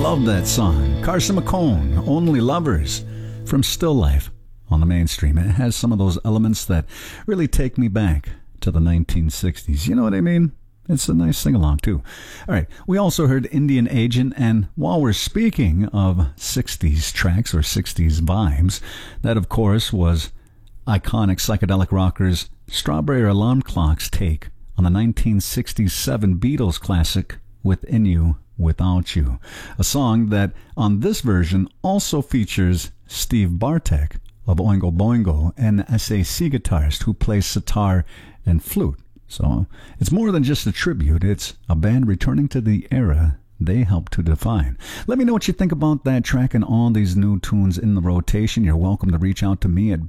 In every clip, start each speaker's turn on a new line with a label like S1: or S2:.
S1: Love that song. Carson McCone, Only Lovers, from Still Life on the Mainstream. It has some of those elements that really take me back to the 1960s. You know what I mean? It's a nice sing-along, too. All right, we also heard Indian Agent, and while we're speaking of 60s tracks or 60s vibes, that, of course, was iconic psychedelic rockers Strawberry Alarm Clock's take on the 1967 Beatles classic Within You, Without You, a song that on this version also features Steve Bartek of Oingo Boingo, an SAC guitarist who plays sitar and flute. So it's more than just a tribute, it's a band returning to the era they helped to define. Let me know what you think about that track and all these new tunes in the rotation. You're welcome to reach out to me at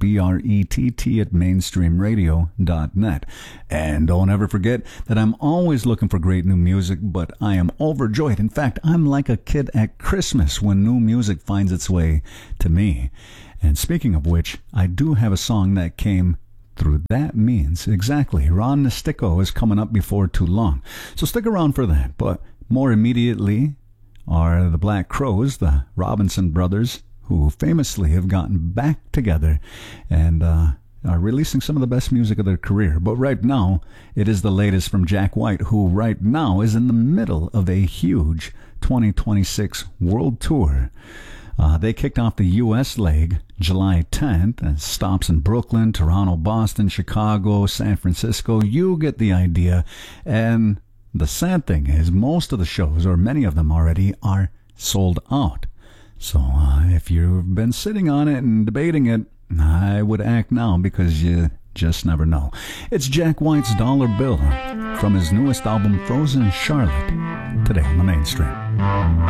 S1: brett@mainstreamradio.net. And don't ever forget that I'm always looking for great new music, but I am overjoyed. In fact, I'm like a kid at Christmas when new music finds its way to me. And speaking of which, I do have a song that came through that means. Exactly. Ron Nestico is coming up before too long. So stick around for that. But more immediately are the Black Crowes, the Robinson brothers, who famously have gotten back together and are releasing some of the best music of their career. But right now, it is the latest from Jack White, who right now is in the middle of a huge 2026 world tour. They kicked off the U.S. leg July 10th, and stops in Brooklyn, Toronto, Boston, Chicago, San Francisco. You get the idea. And the sad thing is most of the shows, or many of them already, are sold out. So if you've been sitting on it and debating it, I would act now because you just never know. It's Jack White's Dollar Bill from his newest album, Frozen Charlotte, today on the Mainstream.